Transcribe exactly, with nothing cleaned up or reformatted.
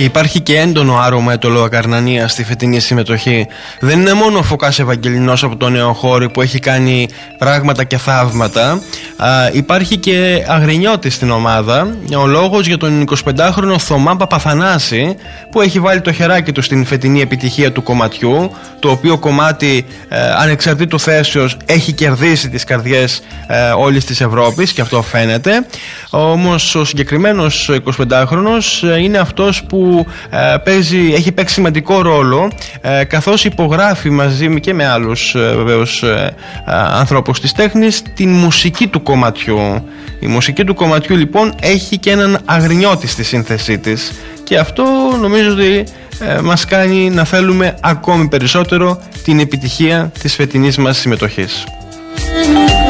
Και υπάρχει και έντονο άρωμα ετωλοακαρνανία στη φετινή συμμετοχή. Δεν είναι μόνο ο Φωκάς Ευαγγελινός από το Νεοχώρι που έχει κάνει πράγματα και θαύματα. Α, υπάρχει και Αγρινιώτης στην ομάδα. Ο λόγος για τον εικοσιπεντάχρονο Θωμά Παπαθανάση, που έχει βάλει το χεράκι του στην φετινή επιτυχία του κομματιού, το οποίο κομμάτι ε, ανεξαρτήτου θέσεως έχει κερδίσει τις καρδιές ε, όλης της Ευρώπης, και αυτό φαίνεται. Όμως ο συγκεκριμένος εικοσιπεντάχρονος ε, είναι αυτός που ε, παίζει, έχει παίξει σημαντικό ρόλο, ε, καθώς υπογράφει μαζί και με άλλους ε, βεβαίως ε, ε, ανθρώπους της τέχνης την μουσική του κομματιού. Η μουσική του κομματιού λοιπόν έχει και έναν Αγρινιώτη στη σύνθεσή της, και αυτό νομίζω ότι ε, μας κάνει να θέλουμε ακόμη περισσότερο την επιτυχία της φετινής μας συμμετοχής.